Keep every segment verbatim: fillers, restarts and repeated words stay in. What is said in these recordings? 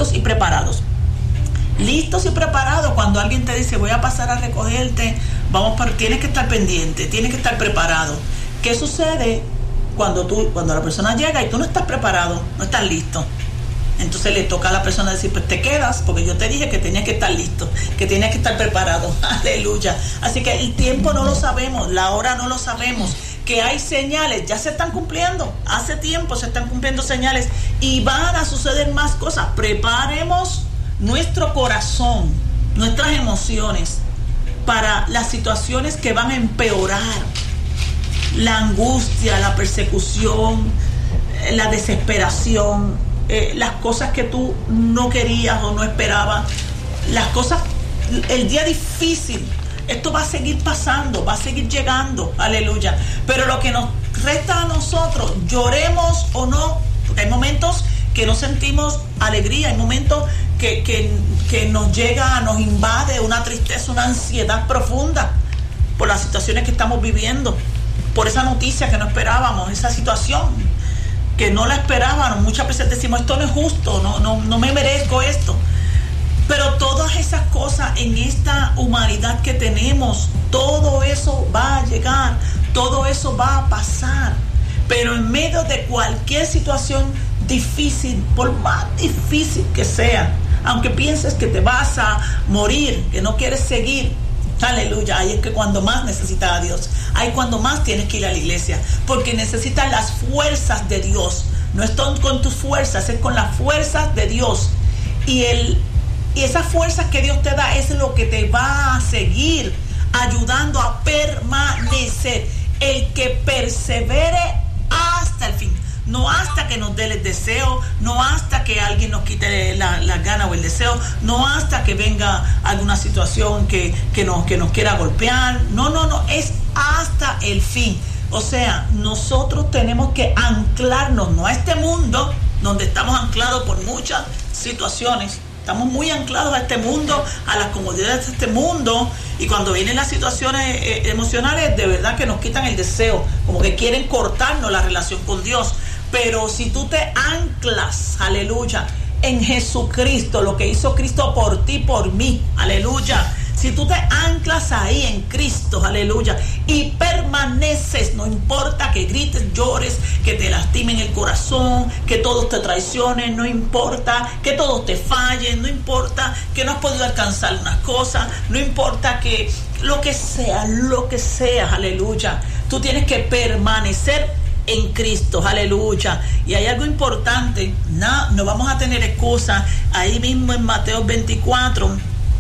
listos y preparados. Listos y preparados cuando alguien te dice voy a pasar a recogerte, vamos para, tienes que estar pendiente, tienes que estar preparado. ¿Qué sucede cuando tú, cuando la persona llega y tú no estás preparado, no estás listo? Entonces le toca a la persona decir, pues te quedas, porque yo te dije que tenías que estar listo, que tenías que estar preparado. Aleluya. Así que el tiempo no lo sabemos, la hora no lo sabemos, que hay señales, ya se están cumpliendo, hace tiempo se están cumpliendo señales y van a suceder más cosas. Preparemos nuestro corazón, nuestras emociones para las situaciones que van a empeorar, la angustia, la persecución, la desesperación, eh, las cosas que tú no querías o no esperabas, las cosas, el día difícil. Esto va a seguir pasando, va a seguir llegando, aleluya. Pero lo que nos resta a nosotros, lloremos o no, porque hay momentos que no sentimos alegría, hay momentos que, que, que nos llega, nos invade una tristeza, una ansiedad profunda por las situaciones que estamos viviendo, por esa noticia que no esperábamos, esa situación que no la esperábamos. Muchas veces decimos, esto no es justo, no, no, no me merezco esto. Pero todas esas cosas en esta humanidad que tenemos, todo eso va a llegar, todo eso va a pasar. Pero en medio de cualquier situación difícil, por más difícil que sea, aunque pienses que te vas a morir, que no quieres seguir, aleluya, ahí es que cuando más necesitas a Dios, ahí cuando más tienes que ir a la iglesia, porque necesitas las fuerzas de Dios. No es con tus fuerzas, es con las fuerzas de Dios. Y el Y esas fuerzas que Dios te da es lo que te va a seguir ayudando a permanecer. El que persevere hasta el fin. No hasta que nos dé el deseo, no hasta que alguien nos quite la, la gana o el deseo, no hasta que venga alguna situación que, que, nos, que nos quiera golpear. No, no, no, es hasta el fin. O sea, nosotros tenemos que anclarnos, no a este mundo, donde estamos anclados por muchas situaciones. Estamos muy anclados a este mundo, a las comodidades de este mundo, y cuando vienen las situaciones eh, emocionales, de verdad que nos quitan el deseo, como que quieren cortarnos la relación con Dios. Pero si tú te anclas, aleluya, en Jesucristo, lo que hizo Cristo por ti, por mí, aleluya. Si tú te anclas ahí en Cristo, aleluya, y permaneces, no importa que grites, llores, que te lastimen el corazón, que todos te traicionen, no importa que todos te fallen, no importa que no has podido alcanzar unas cosas, no importa que lo que sea, lo que sea, aleluya, tú tienes que permanecer en Cristo, aleluya. Y hay algo importante, no, no vamos a tener excusa. Ahí mismo en Mateo veinticuatro,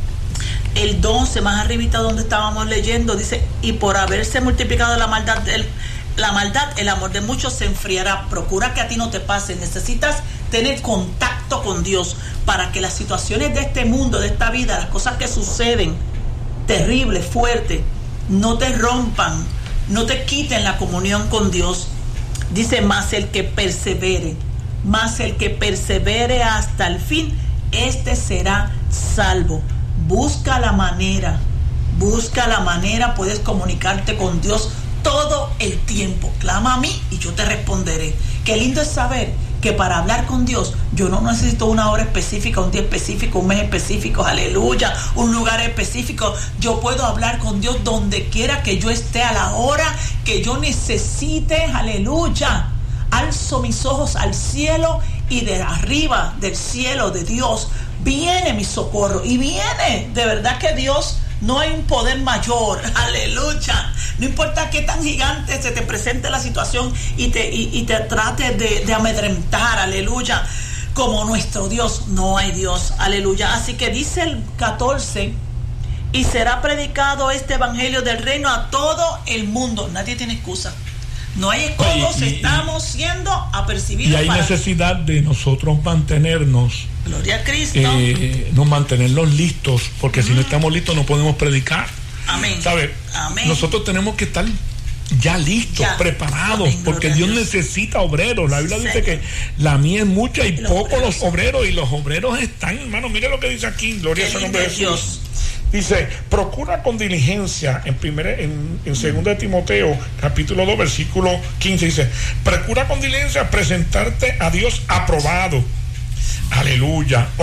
el doce, más arribita donde estábamos leyendo, dice, y por haberse multiplicado la maldad del, la maldad, el amor de muchos se enfriará. Procura que a ti no te pase. Necesitas tener contacto con Dios para que las situaciones de este mundo, de esta vida, las cosas que suceden terribles, fuertes, no te rompan, no te quiten la comunión con Dios. Dice, más el que persevere, más el que persevere hasta el fin, este será salvo. Busca la manera, busca la manera, puedes comunicarte con Dios todo el tiempo. Clama a mí y yo te responderé. Qué lindo es saber que para hablar con Dios yo no necesito una hora específica, un día específico, un mes específico, aleluya, un lugar específico. Yo puedo hablar con Dios donde quiera que yo esté, a la hora que yo necesite, aleluya. Alzo mis ojos al cielo y de arriba del cielo de Dios viene mi socorro, y viene, de verdad que Dios, no hay un poder mayor, aleluya. No importa qué tan gigante se te presente la situación y te, y, y te trate de, de amedrentar, aleluya, como nuestro Dios, no hay Dios, aleluya. Así que dice el catorce, y será predicado este evangelio del reino a todo el mundo. Nadie tiene excusa. No hay excusas, estamos siendo apercibidos. Y hay para... necesidad de nosotros mantenernos, gloria a Cristo, eh, no mantenernos listos, porque mm. si no estamos listos no podemos predicar. Amén. ¿Sabe? Amén. Nosotros tenemos que estar ya listos, ya preparados, amén, porque Dios, Dios necesita obreros. La Biblia sí, dice que la mies es mucha y los pocos obreros. los obreros, y los obreros están, hermano, mire lo que dice aquí, gloria al nombre de Jesús. Dios. Dice, procura con diligencia, en primera, en, en segunda de Timoteo, capítulo dos, versículo quince, dice, procura con diligencia presentarte a Dios aprobado. Aleluya.